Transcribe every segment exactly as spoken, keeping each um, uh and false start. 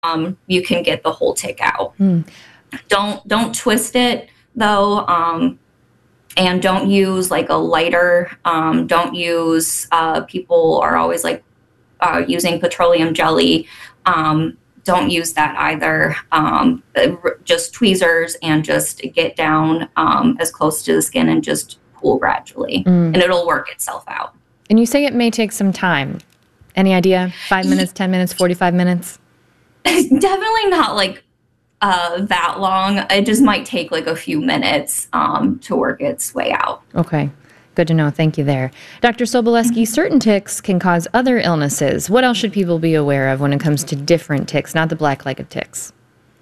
um, you can get the whole tick out. Mm. Don't don't twist it though, um, and don't use like a lighter. Um, don't use. Uh, people are always like uh, using petroleum jelly. Um, don't use that either. Um, just tweezers and just get down um, as close to the skin and just pull gradually, mm. and it'll work itself out. And you say it may take some time. Any idea? Five minutes, ten minutes, forty-five minutes? Definitely not like uh, that long. It just might take like a few minutes um, to work its way out. Okay. Good to know. Thank you there. Doctor Sobolewski, certain ticks can cause other illnesses. What else should people be aware of when it comes to different ticks, not the black-legged ticks?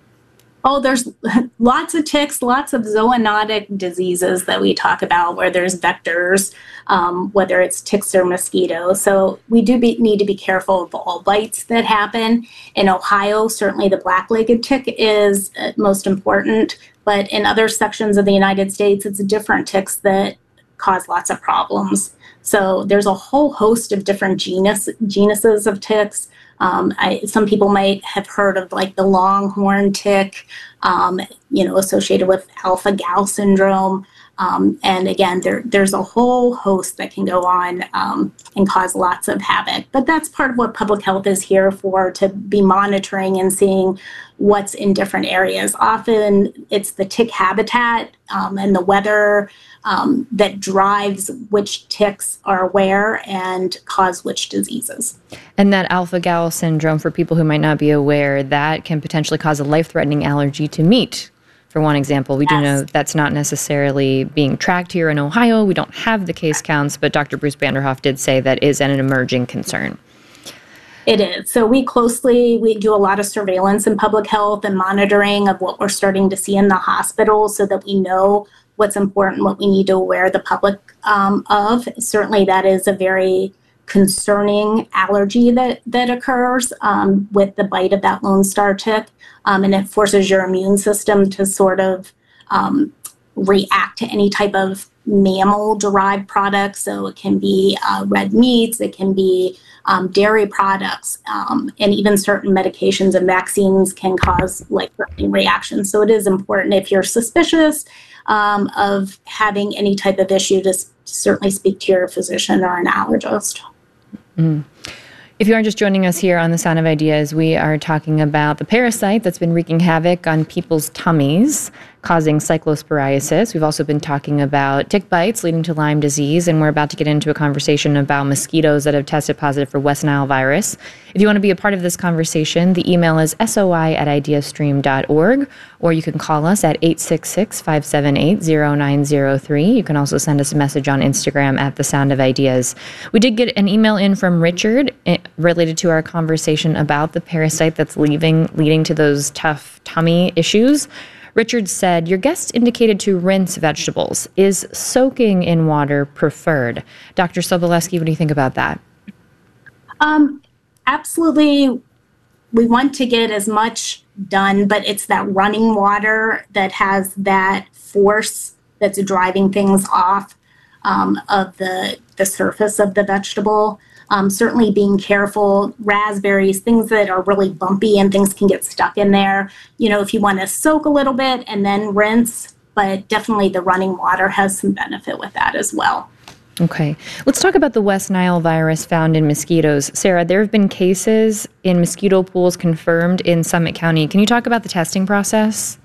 Oh, there's lots of ticks, lots of zoonotic diseases that we talk about where there's vectors, um, whether it's ticks or mosquitoes. So we do be, need to be careful of all bites that happen. In Ohio, certainly the black-legged tick is uh, most important, but in other sections of the United States, it's different ticks that cause lots of problems. So there's a whole host of different genus genuses of ticks. Um, I, some people might have heard of like the longhorn tick, um, you know, associated with alpha-gal syndrome. Um, and again, there, there's a whole host that can go on um, and cause lots of havoc. But that's part of what public health is here for, to be monitoring and seeing what's in different areas. Often it's the tick habitat um, and the weather um, that drives which ticks are where and cause which diseases. And that alpha-gal syndrome, for people who might not be aware, that can potentially cause a life-threatening allergy to meat. For one example, we yes. do know that's not necessarily being tracked here in Ohio. We don't have the case counts, but Doctor Bruce Banderhoff did say that is an emerging concern. It is. So we closely, we do a lot of surveillance in public health and monitoring of what we're starting to see in the hospital so that we know what's important, what we need to aware the public um, of. Certainly that is a very concerning allergy that, that occurs um, with the bite of that Lone Star tick. Um, and it forces your immune system to sort of um, react to any type of mammal-derived products. So it can be uh, red meats, it can be um, dairy products, um, and even certain medications and vaccines can cause life-threatening reactions. So it is important, if you're suspicious um, of having any type of issue, to s- certainly speak to your physician or an allergist. Mm. If you are just joining us here on The Sound of Ideas, we are talking about the parasite that's been wreaking havoc on people's tummies, causing cyclosporiasis. We've also been talking about tick bites leading to Lyme disease, and we're about to get into a conversation about mosquitoes that have tested positive for West Nile virus. If you want to be a part of this conversation, the email is soi at ideastream dot org, or you can call us at eight six six, five seven eight, zero nine zero three. You can also send us a message on Instagram at The Sound of Ideas. We did get an email in from Richard related to our conversation about the parasite that's leaving, leading to those tough tummy issues. Richard said, your guest indicated to rinse vegetables. Is soaking in water preferred? Doctor Sobolewski, what do you think about that? Um, absolutely. We want to get as much done, but it's that running water that has that force that's driving things off um, of the, the surface of the vegetable. Um, certainly being careful, raspberries, things that are really bumpy and things can get stuck in there. You know, if you want to soak a little bit and then rinse, but definitely the running water has some benefit with that as well. Okay. Let's talk about the West Nile virus found in mosquitoes. Sarah, there have been cases in mosquito pools confirmed in Summit County. Can you talk about the testing process?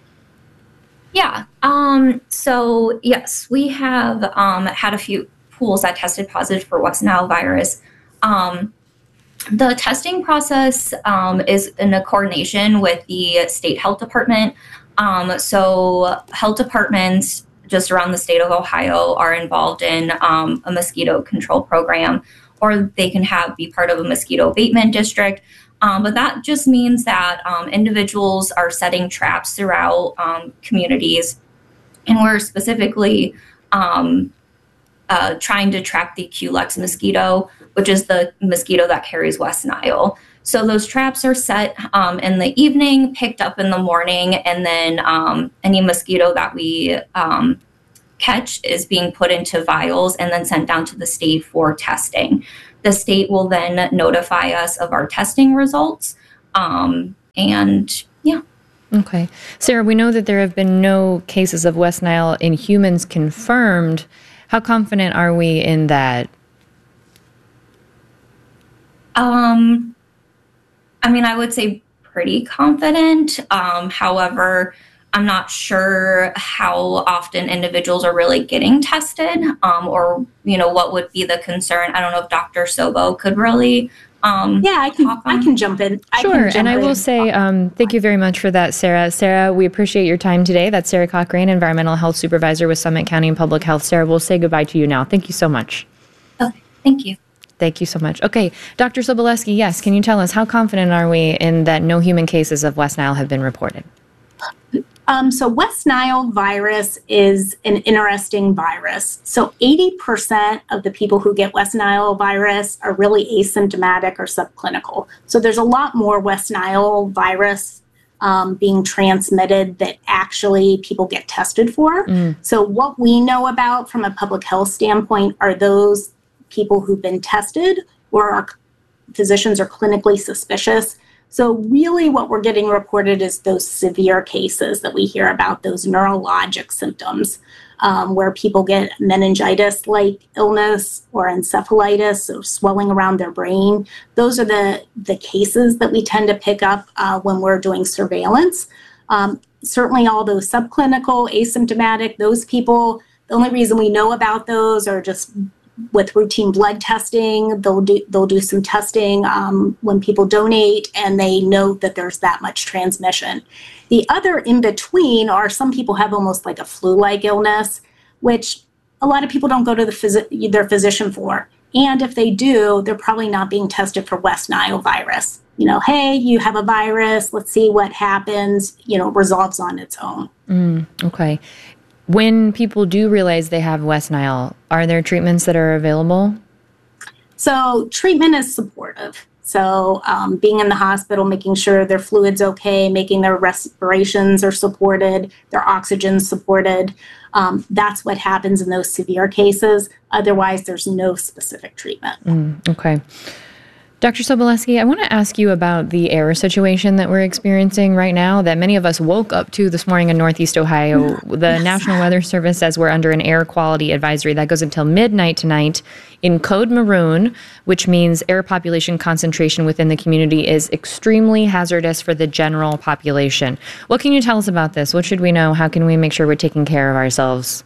Yeah. Um, so, yes, we have um, had a few pools that tested positive for West Nile virus. Um, the testing process um, is in a coordination with the state health department. Um, so health departments just around the state of Ohio are involved in um, a mosquito control program, or they can have be part of a mosquito abatement district. Um, but that just means that um, individuals are setting traps throughout um, communities, and we're specifically um, Uh, trying to trap the Culex mosquito, which is the mosquito that carries West Nile. So those traps are set um, in the evening, picked up in the morning, and then um, any mosquito that we um, catch is being put into vials and then sent down to the state for testing. The state will then notify us of our testing results. Um, and yeah. Okay. Sarah, we know that there have been no cases of West Nile in humans confirmed. How confident are we in that? Um, I mean, I would say pretty confident. Um, however, I'm not sure how often individuals are really getting tested, um, or, you know, what would be the concern. I don't know if Doctor Sobo could really Um, yeah, I can. I can jump in. I sure, jump and I in. will say um, thank you very much for that, Sarah. Sarah, we appreciate your time today. That's Sarah Cochrane, Environmental Health Supervisor with Summit County Public Health. Sarah, we'll say goodbye to you now. Thank you so much. Okay, thank you. Thank you so much. Okay, Doctor Sobolewski, yes, can you tell us how confident are we in that no human cases of West Nile have been reported? Um, so West Nile virus is an interesting virus. So eighty percent of the people who get West Nile virus are really asymptomatic or subclinical. So there's a lot more West Nile virus um, being transmitted that actually people get tested for. Mm. So what we know about from a public health standpoint are those people who've been tested or our physicians are clinically suspicious. So really what we're getting reported is those severe cases that we hear about, those neurologic symptoms, um, where people get meningitis-like illness or encephalitis or swelling around their brain. Those are the, the cases that we tend to pick up uh, when we're doing surveillance. Um, certainly all those subclinical, asymptomatic, those people, the only reason we know about those are just with routine blood testing. They'll do they'll do some testing um, when people donate, and they know that there's that much transmission. The other in between are some people have almost like a flu-like illness, which a lot of people don't go to the phys- their physician for. And if they do, they're probably not being tested for West Nile virus. You know, hey, you have a virus. Let's see what happens. You know, resolves on its own. Mm, okay. When people do realize they have West Nile, are there treatments that are available? So treatment is supportive. So um, being in the hospital, making sure their fluid's okay, making their respirations are supported, their oxygen's supported. Um, that's what happens in those severe cases. Otherwise, there's no specific treatment. Mm, okay. Doctor Sobolewski, I want to ask you about the air situation that we're experiencing right now that many of us woke up to this morning in Northeast Ohio. The yes. National Weather Service says we're under an air quality advisory that goes until midnight tonight in Code Maroon, which means air population concentration within the community is extremely hazardous for the general population. What can you tell us about this? What should we know? How can we make sure we're taking care of ourselves?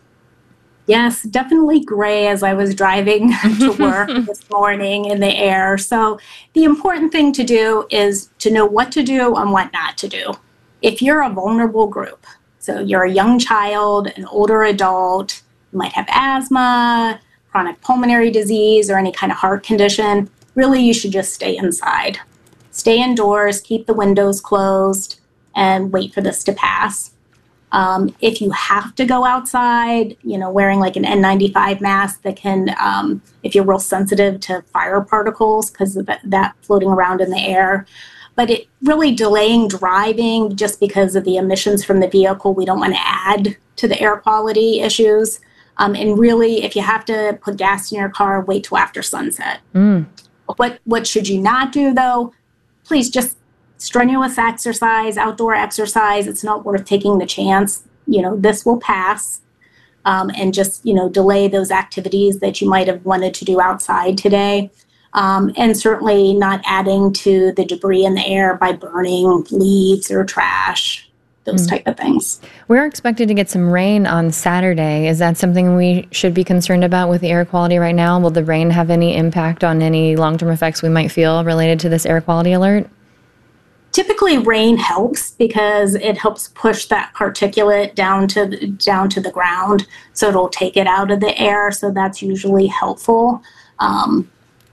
Yes, definitely gray as I was driving to work this morning in the air. So the important thing to do is to know what to do and what not to do. If you're a vulnerable group, so you're a young child, an older adult, you might have asthma, chronic pulmonary disease, or any kind of heart condition, really you should just stay inside. Stay indoors, keep the windows closed, and wait for this to pass. Um, if you have to go outside, you know, wearing like an N ninety-five mask that can, um, if you're real sensitive to fire particles because of that, that floating around in the air. But it really delaying driving just because of the emissions from the vehicle, we don't want to add to the air quality issues. Um, and really, if you have to put gas in your car, wait till after sunset. Mm. What, what should you not do, though? Please just strenuous exercise, outdoor exercise, it's not worth taking the chance. You know, this will pass. Um, and just, you know, delay those activities that you might have wanted to do outside today. Um, and certainly not adding to the debris in the air by burning leaves or trash, those mm. type of things. We're expected to get some rain on Saturday. Is that something we should be concerned about with the air quality right now? Will the rain have any impact on any long-term effects we might feel related to this air quality alert? Typically, rain helps because it helps push that particulate down to down to the ground, so it'll take it out of the air. So that's usually helpful. Um,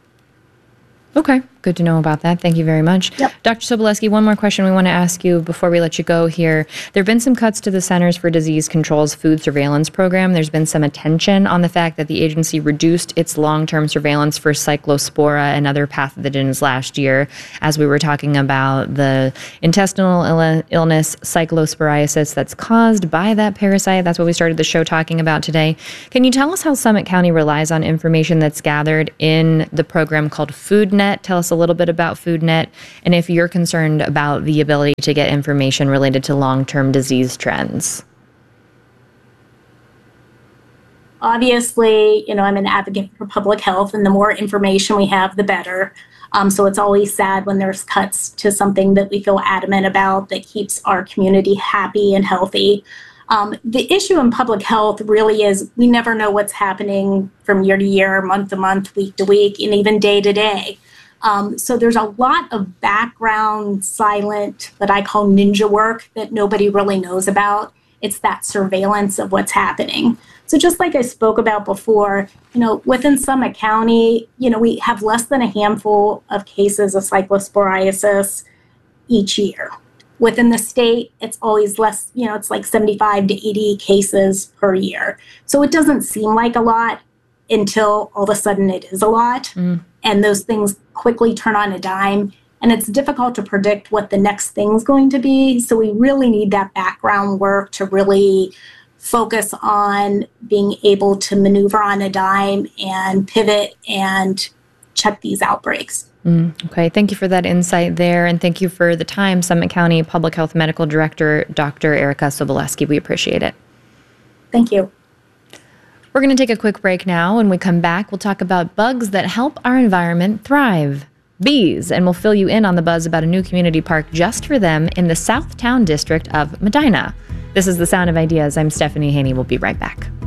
okay, good to know about that. Thank you very much. Yep. Doctor Sobolewski, one more question we want to ask you before we let you go here. There have been some cuts to the Centers for Disease Control's food surveillance program. There's been some attention on the fact that the agency reduced its long-term surveillance for cyclospora and other pathogens last year, as we were talking about the intestinal Ill- illness, cyclosporiasis, that's caused by that parasite. That's what we started the show talking about today. Can you tell us how Summit County relies on information that's gathered in the program called FoodNet? Tell us a a little bit about FoodNet and if you're concerned about the ability to get information related to long-term disease trends. Obviously, you know, I'm an advocate for public health, and the more information we have, the better. Um, so it's always sad when there's cuts to something that we feel adamant about that keeps our community happy and healthy. Um, the issue in public health really is we never know what's happening from year to year, month to month, week to week, and even day to day. Um, so there's a lot of background, silent, that I call ninja work that nobody really knows about. It's that surveillance of what's happening. So just like I spoke about before, you know, within Summit County, you know, we have less than a handful of cases of cyclosporiasis each year. Within the state, it's always less, you know, it's like seventy-five to eighty cases per year. So it doesn't seem like a lot until all of a sudden it is a lot. Mm. And those things quickly turn on a dime. And it's difficult to predict what the next thing's going to be. So we really need that background work to really focus on being able to maneuver on a dime and pivot and check these outbreaks. Mm, okay, thank you for that insight there. And thank you for the time, Summit County Public Health Medical Director, Doctor Erica Sobolewski. We appreciate it. Thank you. We're going to take a quick break now. When we come back, we'll talk about bugs that help our environment thrive. Bees, and we'll fill you in on the buzz about a new community park just for them in the Southtown district of Medina. This is The Sound of Ideas. I'm Stephanie Haney. We'll be right back.